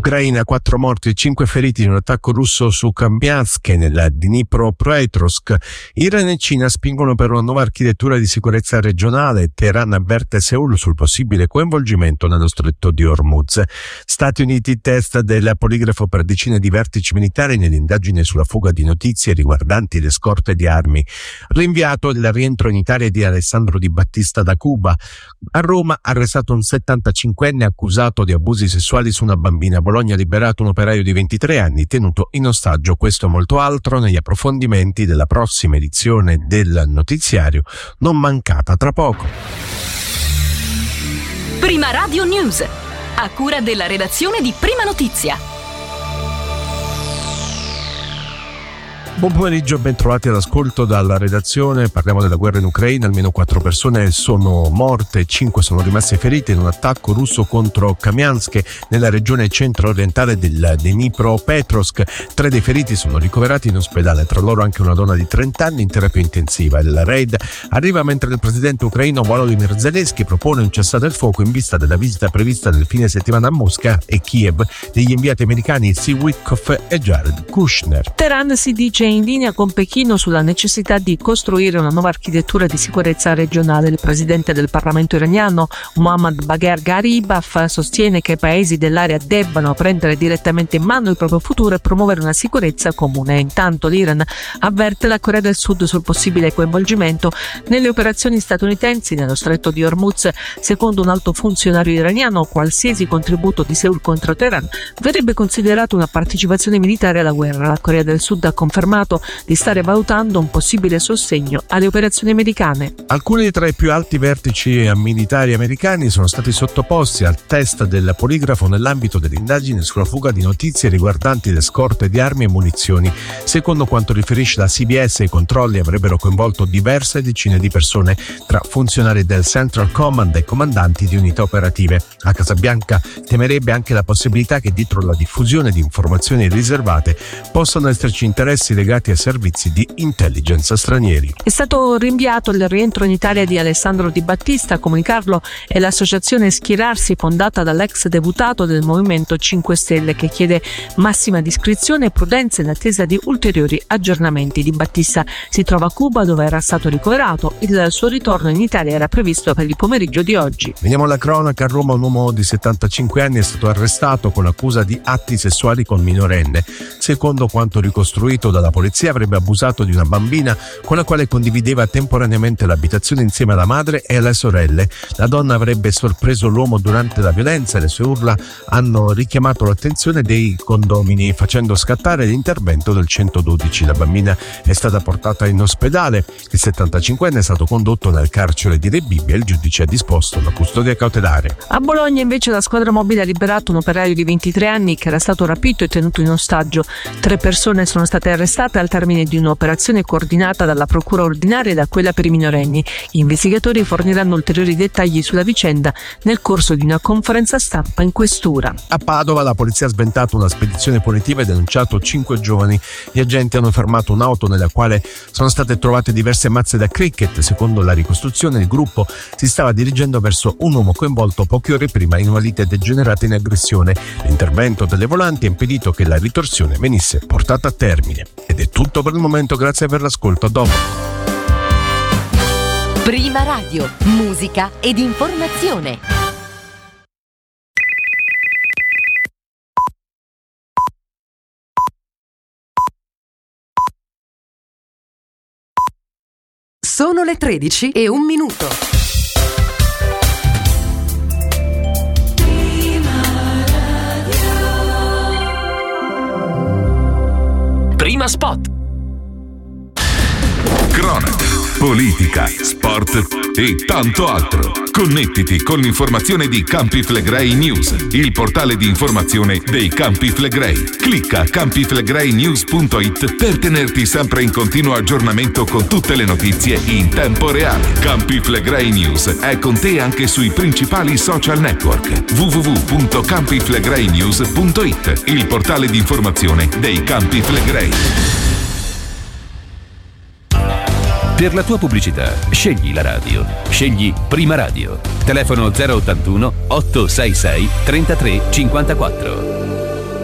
Ucraina, 4 morti e 5 feriti in un attacco russo su Kampiansk nella Dnipropetrovsk. Iran e Cina spingono per una nuova architettura di sicurezza regionale. Teheran avverte Seul sul possibile coinvolgimento nello stretto di Hormuz. Stati Uniti, test del poligrafo per decine di vertici militari nell'indagine sulla fuga di notizie riguardanti le scorte di armi. Rinviato il rientro in Italia di Alessandro Di Battista da Cuba. A Roma arrestato un 75enne accusato di abusi sessuali su una bambina. A Bologna liberato un operaio di 23 anni tenuto in ostaggio. Questo e molto altro negli approfondimenti della prossima edizione del notiziario, non mancata tra poco. Prima Radio News, a cura della redazione di Prima Notizia. Buon pomeriggio, ben trovati all'ascolto dalla redazione. Parliamo della guerra in Ucraina. Almeno 4 persone sono morte, 5 sono rimaste ferite in un attacco russo contro Kampiansk nella regione centro-orientale del Dnipropetrovsk. 3 dei feriti sono ricoverati in ospedale, tra loro anche una donna di 30 anni in terapia intensiva. Il raid arriva mentre il presidente ucraino Volodymyr Zelensky propone un cessate il fuoco in vista della visita prevista nel fine settimana a Mosca e Kiev degli inviati americani Steve Witkoff e Jared Kushner. Teheran si dice in linea con Pechino sulla necessità di costruire una nuova architettura di sicurezza regionale. Il presidente del Parlamento iraniano, Mohammad Bagher Gharibaf, sostiene che i paesi dell'area debbano prendere direttamente in mano il proprio futuro e promuovere una sicurezza comune. Intanto l'Iran avverte la Corea del Sud sul possibile coinvolgimento nelle operazioni statunitensi nello stretto di Hormuz. Secondo un alto funzionario iraniano, qualsiasi contributo di Seul contro Teheran verrebbe considerato una partecipazione militare alla guerra. La Corea del Sud ha confermato di stare valutando un possibile sostegno alle operazioni americane. Alcuni tra i più alti vertici militari americani sono stati sottoposti al test del poligrafo nell'ambito dell'indagine sulla fuga di notizie riguardanti le scorte di armi e munizioni. Secondo quanto riferisce la CBS, i controlli avrebbero coinvolto diverse decine di persone, tra funzionari del Central Command e comandanti di unità operative. La Casa Bianca temerebbe anche la possibilità che dietro la diffusione di informazioni riservate possano esserci interessi legati a servizi di intelligence stranieri. È stato rinviato il rientro in Italia di Alessandro Di Battista. A comunicarlo è l'associazione Schierarsi, fondata dall'ex deputato del Movimento 5 Stelle, che chiede massima discrezione e prudenza in attesa di ulteriori aggiornamenti. Di Battista si trova a Cuba, dove era stato ricoverato. Il suo ritorno in Italia era previsto per il pomeriggio di oggi. Veniamo alla cronaca. A Roma un uomo di 75 anni è stato arrestato con accusa di atti sessuali con minorenne. Secondo quanto ricostruito dalla polizia, avrebbe abusato di una bambina con la quale condivideva temporaneamente l'abitazione insieme alla madre e alle sorelle. La donna avrebbe sorpreso l'uomo durante la violenza e le sue urla hanno richiamato l'attenzione dei condomini, facendo scattare l'intervento del 112. La bambina è stata portata in ospedale. Il 75enne è stato condotto nel carcere di Rebibbia e il giudice ha disposto la custodia cautelare. A Bologna invece la squadra mobile ha liberato un operaio di 23 anni che era stato rapito e tenuto in ostaggio. 3 persone sono state arrestate al termine di un'operazione coordinata dalla procura ordinaria e da quella per i minorenni. Gli investigatori forniranno ulteriori dettagli sulla vicenda nel corso di una conferenza stampa in questura. A Padova la polizia ha sventato una spedizione punitiva e denunciato 5 giovani. Gli agenti hanno fermato un'auto nella quale sono state trovate diverse mazze da cricket. Secondo la ricostruzione, il gruppo si stava dirigendo verso un uomo coinvolto poche ore prima in una lite degenerata in aggressione. L'intervento delle volanti ha impedito che la ritorsione venisse portata a termine. Ed è tutto per il momento, grazie per l'ascolto, a dopo. Prima Radio, musica ed informazione. Sono le 13:01. Prima Spot. Cronaca, politica, sport e tanto altro. Connettiti con l'informazione di Campi Flegrei News, il portale di informazione dei Campi Flegrei. Clicca campiflegreinews.it per tenerti sempre in continuo aggiornamento con tutte le notizie in tempo reale. Campi Flegrei News è con te anche sui principali social network. www.campiflegreinews.it, il portale di informazione dei Campi Flegrei. Per la tua pubblicità, scegli la radio. Scegli Prima Radio. Telefono 081 866 3354.